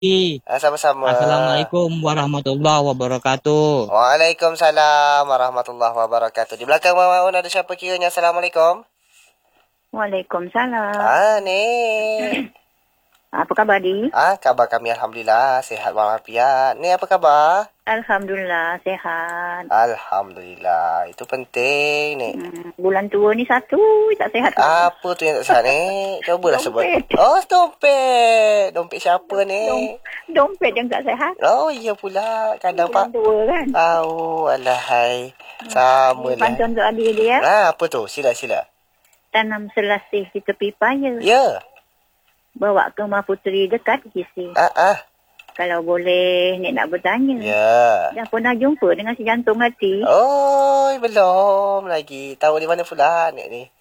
Sama-sama. Assalamualaikum warahmatullahi wabarakatuh. Waalaikumsalam warahmatullahi wabarakatuh. Di belakang Mama Un ada siapa kiranya? Assalamualaikum. Waalaikumsalam. Ni. Apa khabar, Di? Kabar kami Alhamdulillah. Sihat walafiat. Ni apa khabar? Alhamdulillah, sehat. Alhamdulillah. Itu penting, ni. Bulan tua ni satu, tak sehat. Apa tu yang tak sihat, ni? Cubalah sebut. Oh, dompet. Dompet siapa, ni? Dompet yang tak sehat. Oh, iya pula. Kadang Bulan Pak. tua kan? Oh, alahai. Sama lah. Pantun untuk adik dia. Apa tu? Sila. Tanam selasih di tepi paya. Ya. Bawa ke rumah puteri dekat kisi. Kalau boleh, Nek nak bertanya. Ya. Dah pernah jumpa dengan si jantung hati? Oh, belum lagi. Tahu di mana pula Nek ni?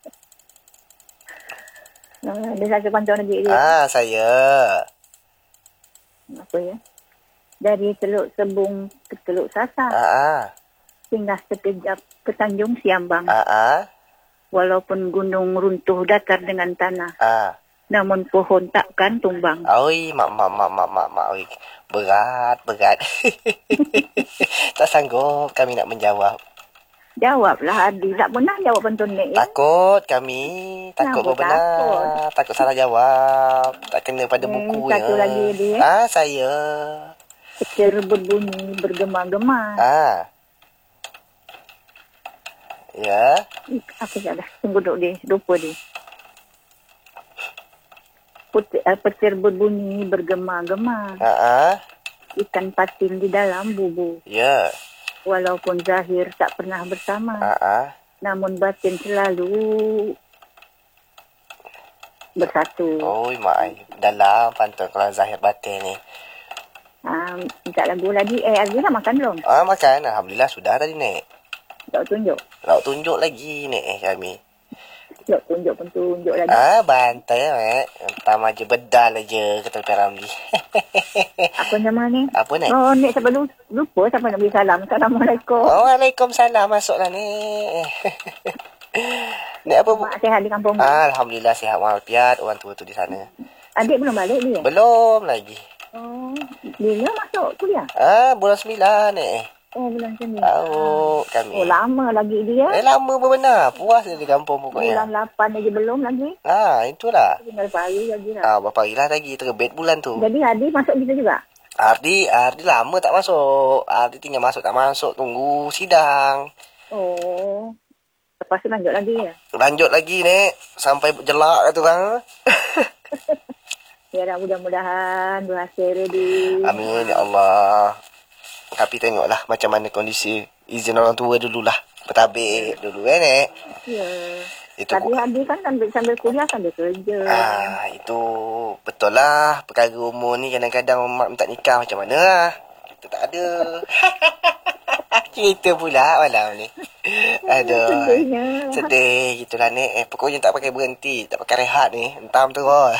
Ada satu pantun adik dia. Saya. Apa ya? Dari Teluk Sebung ke Teluk Sasak. Singgah sekejap ke Tanjung Siambang. Walaupun gunung runtuh datar dengan tanah. Namun pohon takkan tumbang. Oi, mak. Oi. Berat. Tak sanggup kami nak menjawab. Jawablah, Adi. Tak pernah jawab pantun ni. Takut kami. Takut benar. Takut salah jawab. Tak kena pada buku ya. Satu lagi dia. Saya. Petir berbunyi bergema-gema. Ya. Apa salah? Tunggu duduk dia. Lupa dia. Petir berbunyi bergema-gema. Ikan patin di dalam bubu. Ya. Walaupun zahir tak pernah bersama. Namun batin selalu bersatu. Oh, mak. Dalam pantun kalau zahir batin ni. Minta lagu lagi. Lagi dah makan belum? Makan. Alhamdulillah sudah tadi, Nek. Tak tunjuk? Tak tunjuk lagi, Nek, kami. Tunjuk pun tunjuk lagi. Bantai, Nek. Entah aja bedal aja kata Pak Ramli. Apa nama ni? Apa, Nek? Oh, Nek siapa lupa siapa nak beri salam. Assalamualaikum. Waalaikumsalam. Masuklah, Nek. Nek apa? Mak sihat di kampung? Alhamdulillah sihat walafiat. Orang tua tu di sana. Adik belum balik dia? Belum lagi. Oh, bila masuk kuliah? Bulan 9, Nek. Oh, bulan 9. Kami. Oh, lama lagi dia. Lama benar. Puas dia di kampung pokoknya. Bulan 8 lagi belum lagi. Itulah. Tinggal pagi lagi lah. Berapa hari lah lagi. Terbit bulan tu. Jadi Ardi masuk kita juga? Ardi lama tak masuk. Ardi tinggal masuk tak masuk. Tunggu sidang. Oh. Lepas tu lanjut lagi ya? Lanjut lagi, Nek. Sampai jelak lah tu kan. Ya, mudah-mudahan berhasil ready. Amin, ya Allah. Tapi tengoklah macam mana kondisi. Izin orang tua dululah. Bertabik dulu Nek. Ya. Tapi Adi kan sambil kuliah sambil kerja. Itu betul lah. Perkara umur ni kadang-kadang mak minta nikah macam mana lah. Kita tak ada. Cerita pula malam ni. Aduh. Sedih gitulah, Nek. Pokoknya tak pakai berhenti. Tak pakai rehat ni. Entam terus.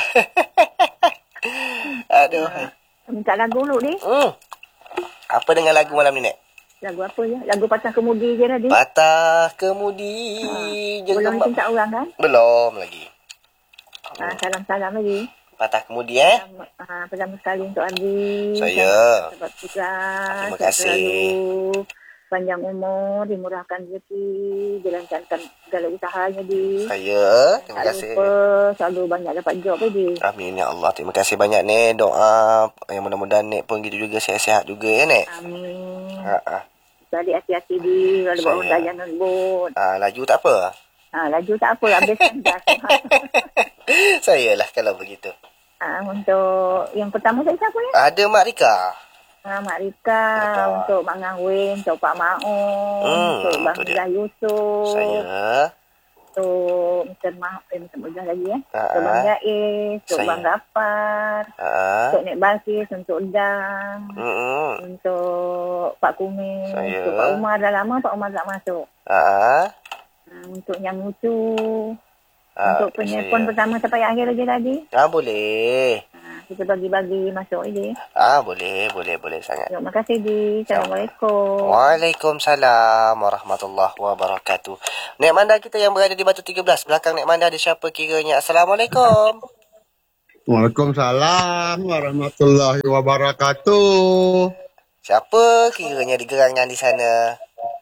Aduh. Minta lagu dulu ni. Apa dengan lagu malam ni, Nek? Lagu apa ya? Lagu Patah Kemudi je tadi. Patah Kemudi. Belum cinta orang kan? Belum lagi. Salam-salam lagi. Patah Kemudi, Pertama sekali untuk Adi. Saya. Sahabat kita. Terima kasih. Panjang umur, dimurahkan rezeki, dilancarkan segala usahanya di. Saya. Terima kasih. Selalu banyak dapat job di. Amin ya Allah. Terima kasih banyak, Nek. Doa yang mudah-mudahan Nek pun gitu juga sehat-sehat juga ya, Nek. Amin. Jadi hati-hati di kalau bawa unta jangan bot. Laju tak apa. Laju tak apa, habiskan gas. Saya lah kalau begitu. Untuk yang pertama saya siapa ya? Ada Mak Rika. Mak Rika, untuk Mak Ngawin, untuk Pak Maun, untuk Bang Zah Yusof. Saya. Untuk Mr. Mujah lagi ya. Untuk Bang Jais, untuk Bang Gafar. Untuk Nek Balkis, untuk Dang. Untuk Pak Kumis. Untuk Pak Umar. Dah lama Pak Umar tak masuk. Untuk Yang Lucu. Untuk penelpon pertama sampai akhir lagi tadi. Boleh. Kita bagi-bagi masuk ini. Boleh sangat. Terima kasih di. Assalamualaikum. Waalaikumsalam warahmatullahi wabarakatuh. Nek Manda kita yang berada di Batu 13. Belakang Nek Manda ada siapa kiranya? Assalamualaikum. Waalaikumsalam warahmatullahi wabarakatuh. Siapa kiranya di gerangan di sana?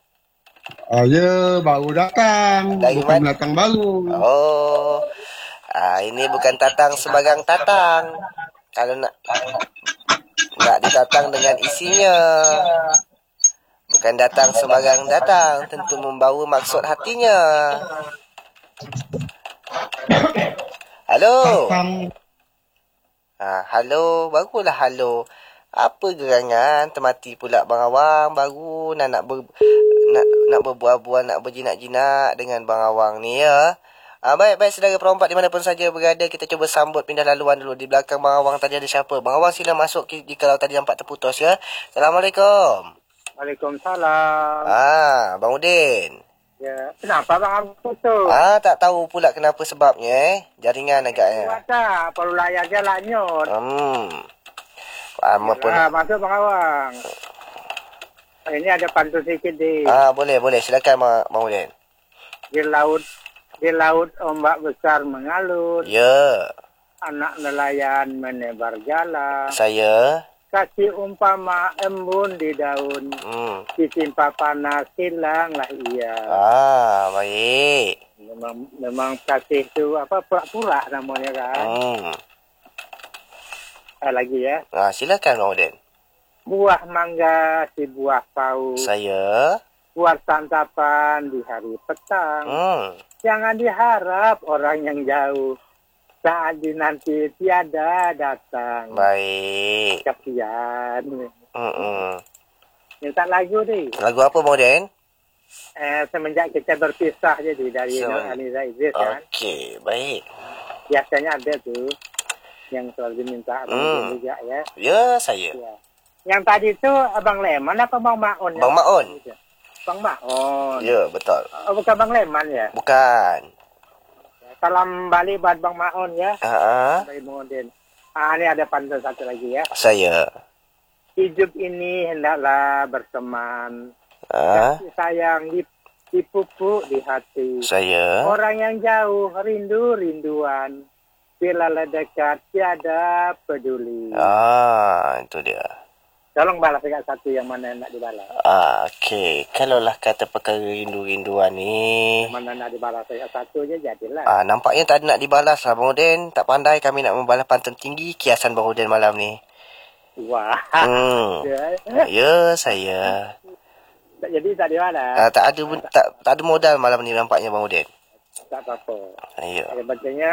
Ya, baru datang. Dari Bukan mana? datang baru. Oh, ini bukan tatang sebagang tatang. Kalau nak ditatang dengan isinya. Bukan datang sebarang datang, tentu membawa maksud hatinya. Halo. Halo, barulah halo. Apa gerangan? Termati pula Bang Awang. Baru nak berbual-bual, nak berjinak-jinak dengan Bang Awang ni ya. Baik, saudara perompak dimanapun saja berada, kita cuba sambut pindah laluan dulu. Di belakang Bang Awang tadi ada siapa? Bang Awang sila masuk kalau tadi nampak terputus ya. Assalamualaikum. Waalaikumsalam. Bang Udin. Ya, kenapa Bang putus? Tak tahu pula kenapa sebabnya Jaringan agaknya. Kuasa, perlu layar je lah nyot. Masuk Bang Awang. Ini ada pantun sikit di. Boleh. Silakan Bang Udin. Di laut ombak besar mengalut. Ya. Anak nelayan menebar jala. Saya. Kasih umpama embun di daun. Ditimpa panas hilanglah ia. Baik. Memang kasih itu pura-pura namanya kan. Lagi ya. Silakan Bang Udin. Buah mangga si buah pau. Saya. Buat santapan di hari petang. Jangan diharap orang yang jauh. Saat nanti tiada datang. Baik. Kasihan. Minta lagu deh. Lagu apa Bang Udin? Semenjak kita berpisah jadi dari Anissa Idris kan. Okey, baik. Biasanya ada tuh yang selalu diminta Abang juga ya. Ya, saya. Ya. Yang tadi itu Abang Leman apa Bang Maon? Bang Maon. Bang Maon. Ya, betul. Bukan Bang Leman ya? Bukan. Salam Bali buat Bang Maon ya. Dari Bang Udin. Ini ada pantun satu lagi ya. Saya. Hidup ini hendaklah berteman. Kasih sayang dipupuk di hati. Saya. Orang yang jauh rinduan. Bila dekat tiada peduli. Itu dia. Tolong balas dekat satu yang mana nak dibalas. Okey. Kalaulah kata perkara rindu-rinduan ni. Mana nak dibalas dekat satu je jadilah. Nampaknya tak ada nak dibalas lah Bang Udin. Tak pandai kami nak membalas pantun tinggi kiasan Bang Udin malam ni. Wah. Ya, saya. Jadi tak dibalas. Tak ada modal malam ni nampaknya Bang Udin. Tak apa-apa. Ya. Bacanya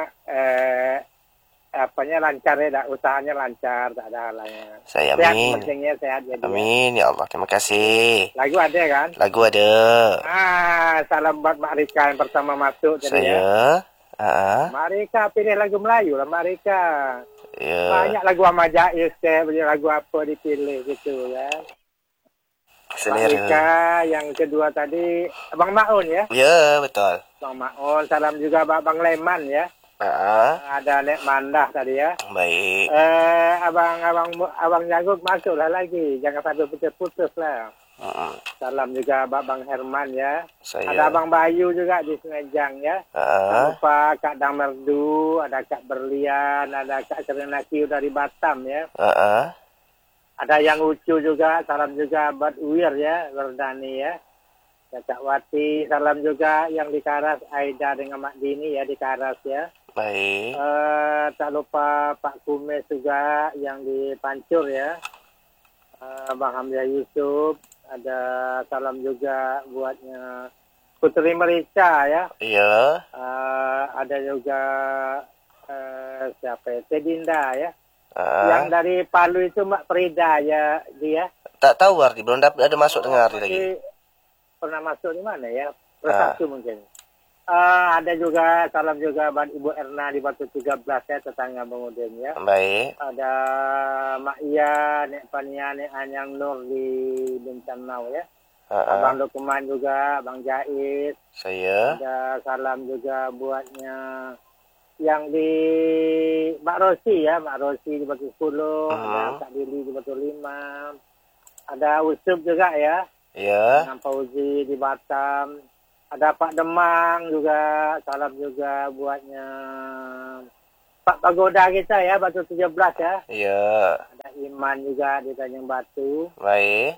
lancar ya, usahanya lancar, tak ada halangnya. Saya amin. Sehat jadi. Amin ya Allah, terima kasih. Lagu ada kan? Lagu ada. Salam buat Mak Rika yang pertama masuk tadi ya. Mak Rika pilih lagu Melayu lah Mak Rika. Ya. Banyak lagu Ahmad Jais lagu apa dipilih gitu kan. Mak Rika yang kedua tadi Abang Maun ya? Ya, betul. Bang Maun, salam juga Bang Leman ya. Ada Nek Mandah tadi ya. Baik. Abang Jagut masuklah lagi. Jangan sampai putus-putus lah. Salam juga Bang Herman ya. Ada Abang Bayu juga di Sungai Jang ya. Jangan lupa Kak Dang Merdu, ada Kak Berlian, ada Kak Serena Kiu dari Batam ya. Ada yang lucu juga, salam juga buat Uwir ya, Werdani ya. Kak Wati, salam juga yang di Karas, Aida dengan Mak Dini ya di Karas ya. Baik. Tak lupa Pak Kumes juga yang di Pancur ya. Bang Hamzah Yusuf, ada salam juga buatnya Putri Merica ya. Iya. Ada juga siapa ya? Tedinda ya. Yang dari Palu itu Mak Frida ya dia. Tak tahu arti, belum ada masuk dengar lagi. Pernah masuk di mana ya? Persatu mungkin. Ada juga salam juga buat Ibu Erna di Batu 13 ya, tetangga Bang Udin ya. Baik. Ada Mak Iya, Nek Pania, Nek Anyang Nur di Bintanau ya. Abang Dokuman juga, Bang Jais. Saya. Ada salam juga buatnya yang di Mbak Rosi ya, Mbak Rosi di Batu 10, ada Kak Lili di Batu 5. Ada Usup juga ya. Ya. Dengan Fauzi di Batam. Ada Pak Demang juga, salam juga buatnya Pak Pagoda kita ya, Batu 17 ya. Ya. Ada Iman juga di Tanjung Batu. Baik.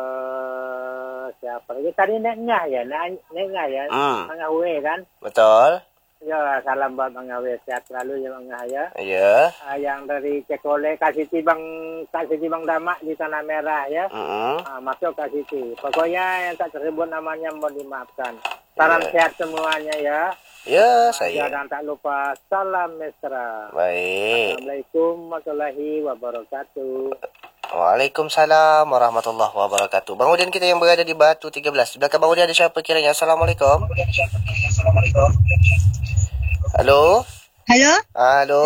Siapa lagi? Tadi Neknya ya, Neknya ya. Bang Awe kan? Betul. Ya, salam buat Bang Awe. Sehat selalu ya Bang ya. Iya. Yang dari Cekole, Kak Siti Bang Damak di Tanah Merah ya. Masuk Kak Siti. Pokoknya yang tak tersebut namanya mohon dimaafkan. Salam sehat semuanya ya. Ya, saya. Dan tak lupa salam mesra. Baik. Assalamualaikum warahmatullahi wabarakatuh. Waalaikumsalam warahmatullahi wabarakatuh. Bang Udin kita yang berada di Batu 13. Di belakang Bang Udin ada siapa kiranya? Assalamualaikum. Halo? Halo? Halo?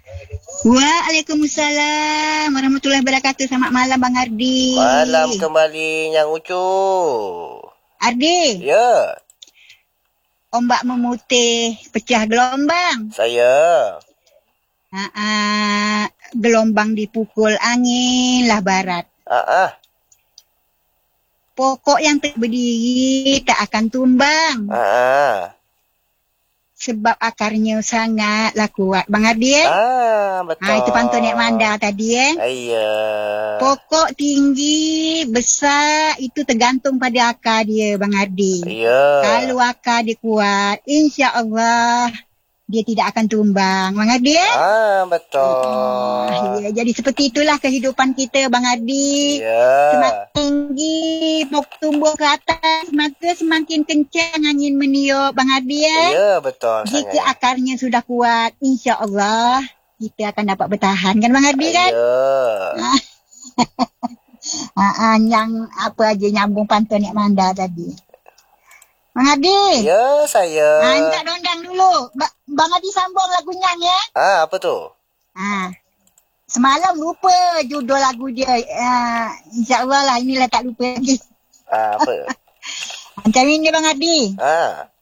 Waalaikumsalam warahmatullahi wabarakatuh. Selamat malam Bang Ardi. Malam kembali Yang Ucu. Ardi? Ya. Ombak memutih, pecah gelombang. Saya. Gelombang dipukul angin lah barat. Pokok yang berdiri tak akan tumbang. Sebab akarnya sangatlah kuat. Bang Ardi betul. Itu pantun Nek Manda tadi Iya. Pokok tinggi, besar, itu tergantung pada akar dia Bang Ardi. Iya. Kalau akar dia kuat, insya-Allah dia tidak akan tumbang. Bang Ardi betul. Ya, jadi seperti itulah kehidupan kita Bang Ardi. Ya. Semakin tinggi pokok tumbuh ke atas, maka semakin kencang angin meniup Bang Ardi Ya, betul. Jika akarnya sudah kuat, insya-Allah kita akan dapat bertahan kan Bang Ardi kan? Yang apa aja nyambung pantun Nek Manda tadi. Bang Ardi. Ya, saya. Minta dondang dulu. Bang Ardi sambung lagunya ya. Apa tuh? Semalam lupa judul lagu dia. InsyaAllah lah inilah tak lupa lagi. Apa? Macam ini Bang Ardi.